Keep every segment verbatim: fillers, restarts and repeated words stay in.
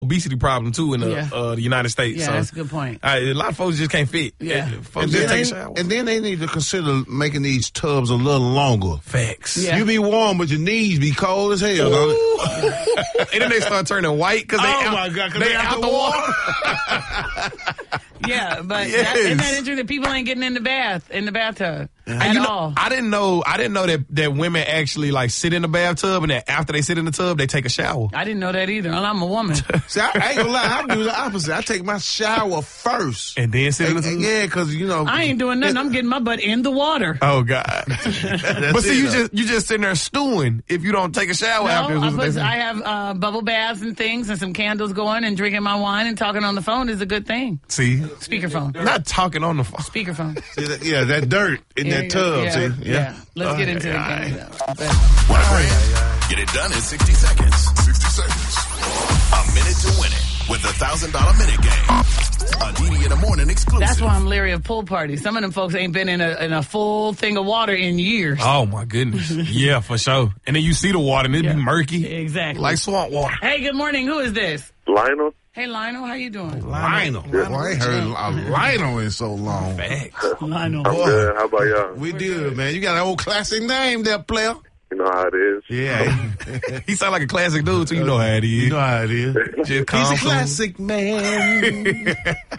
obesity problem too in the, Yeah. uh, the United States. Yeah, so, that's a good point. uh, a lot of folks just can't fit. Yeah. Uh, folks And just then, take a they, shower. and then they need to consider making these tubs a little longer. Facts. Yeah. You be warm, but your knees be cold as hell. Don't it? And then they start turning white because they Oh, out, my God, 'cause they they out out the the water. Yeah, but Yes. that, isn't that interesting that people ain't getting in the bath, in the bathtub And at you know, all? I didn't know. I didn't know that, that women actually like sit in the bathtub and that after they sit in the tub, they take a shower. I didn't know that either. And I'm a woman. See, I, I ain't gonna lie. I do the opposite. I take my shower first. And then sit in And- the and tub. yeah, because, you know. I ain't doing nothing. I'm getting my butt in the water. Oh God! But see, it, you though. just you just sitting there stewing if you don't take a shower No, after. I, put, I have uh, bubble baths and things and some candles going and drinking my wine and talking on the phone is a good thing. See, Speakerphone. not talking on the phone. Speakerphone. See, that- yeah, that dirt in Yeah, that tub, yeah, see? yeah. Yeah. Let's get into the Aye, game. though. Want a grand? Get it done in sixty seconds. sixty seconds. A minute to win it with the one thousand dollars minute game. A D D in the morning exclusive. That's why I'm leery of pool parties. Some of them folks ain't been in a, in a full thing of water in years. Oh my goodness! Yeah, for sure. And then you see the water and it Yeah. be murky, Exactly. like swamp water. Hey, good morning. Who is this? Lionel? Hey, Lionel. How you doing? Lionel. Boy, I ain't heard a Lionel in so long. Facts. Lionel. I'm good. How about y'all? We did, man. You got an old classic name there, player. You know how it is. Yeah. He sound like a classic dude too. You know how it is. You know how it is. Just He's calm, a cool. classic man.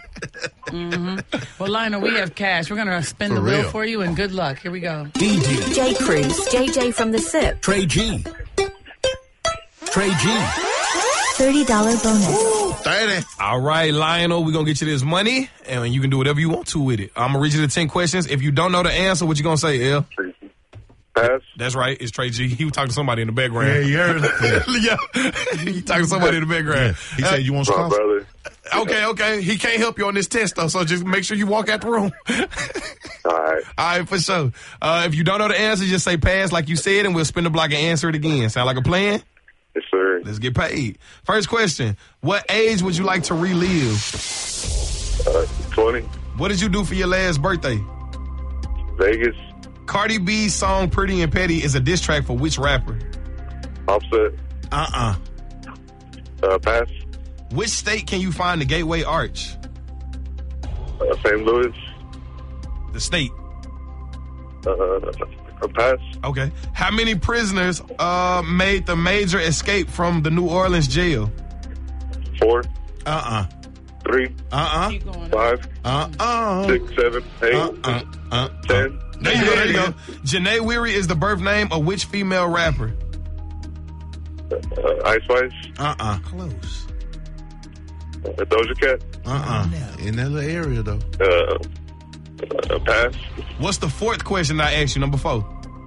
Well, Lionel, we have cash. We're going to spin For the wheel real. for you, and good luck. Here we go. D D, J. Cruz, J J from the S I P. Trey G. Trey G. thirty dollars bonus. thirty. All right, Lionel, we're going to get you this money, and you can do whatever you want to with it. I'm going to read you the ten questions. If you don't know the answer, what you going to say, L? Pass? That's right. It's Trey G. He was talking to somebody in the Yeah, background. you heard it. Yeah. He talking to somebody in the background. He said you want My sponsor? brother. Okay, okay. He can't help you on this test, though, so just make sure you walk out the room. All right. All right, for sure. Uh, if you don't know the answer, just say pass like you said, and we'll spin the block and answer it again. Sound like a plan? Yes, sir. Let's get paid. First question. What age would you like to relive? Uh, twenty. What did you do for your last birthday? Vegas. Cardi B's song Pretty and Petty is a diss track for which rapper? Offset. Uh-uh. Uh, pass. Which state can you find the Gateway Arch? Uh, Saint Louis. The state. Uh, a pass. Okay. How many prisoners uh, made the major escape from the New Orleans jail? Four. Uh-uh. Three. Uh-uh. Keep going. Five. Uh-uh. Six. Seven. Eight. Uh-uh. Uh-uh. Ten. There you go, there you go. Janae Weary is the birth name of which female rapper? Uh, Ice Spice. Uh-uh. Close. Uh, Doja Cat. Uh-uh. In that little area, though. Uh, a pass. What's the fourth question I asked you, number four?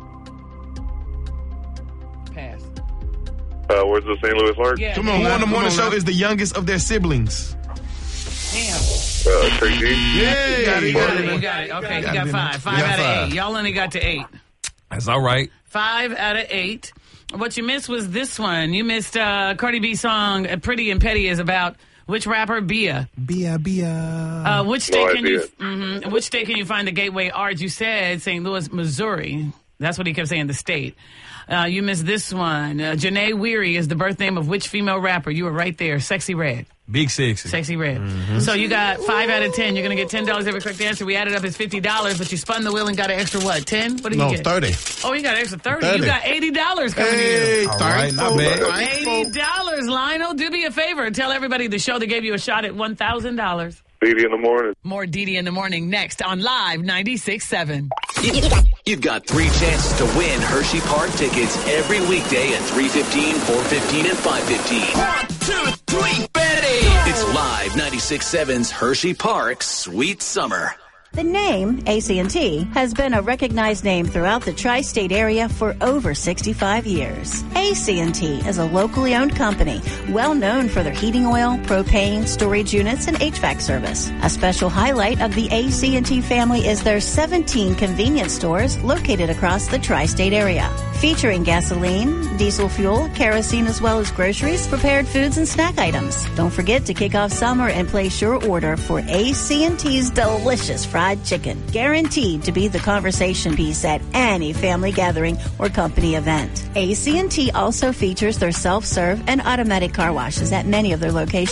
Pass. Uh, where's the Saint Louis Lark? Yeah. Come on, Who now, on the come morning on show now. is the youngest of their siblings? Damn. Uh, Trey G. Yeah. You got it, you You got got it. it. You got it. Okay, you Got got it. five. Five You got out of five. eight. Y'all only got to eight. That's all right. Five out of eight. What you missed was this one. You missed uh, Cardi B's song uh, Pretty and Petty is about which rapper? Bia. Bia, Bia. Uh, which state No can you? idea. Mm-hmm, which state can you find the Gateway Arch? You said Saint Louis, Missouri. That's what he kept saying. The state. Uh, you missed this one. Uh, Janae Weary is the birth name of which female rapper? You were right there. Sexy Red. Big sexy. Sexy Red. So you got five out of ten. You're gonna get ten dollars every correct answer. We added up as fifty dollars, but you spun the wheel and got an extra what? Ten? What did No, you get? thirty. Oh, you got an extra thirty. thirty. You got eighty dollars coming Hey, to All right, not bad. you. Eighty dollars, Lionel. Do me a favor. Tell everybody the show that gave you a shot at one thousand dollars. D D in the morning. More D D in the morning next on Live ninety-six point seven. You've got three chances to win Hershey Park tickets every weekday at three fifteen, four fifteen, and five fifteen. One, two, three, Betty! It's Live ninety-six point seven's Hershey Park Sweet Summer. The name A C and T has been a recognized name throughout the tri-state area for over sixty-five years. A C and T is a locally owned company, well known for their heating oil, propane, storage units, and H V A C service. A special highlight of the A C and T family is their seventeen convenience stores located across the tri-state area, featuring gasoline, diesel fuel, kerosene, as well as groceries, prepared foods, and snack items. Don't forget to kick off summer and place your order for A C and T's delicious fried chicken, guaranteed to be the conversation piece at any family gathering or company event. A C and T also features their self-serve and automatic car washes at many of their locations.